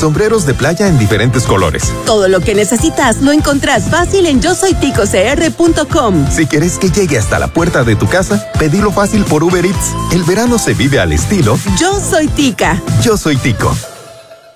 sombreros de playa en diferentes colores. Todo lo que necesitas lo encontrás fácil en yosoyticocr.com. Si quieres que llegue hasta la puerta de tu casa, pedilo fácil por Uber Eats. El verano se vive al estilo Yo soy Tica. Yo soy Tico.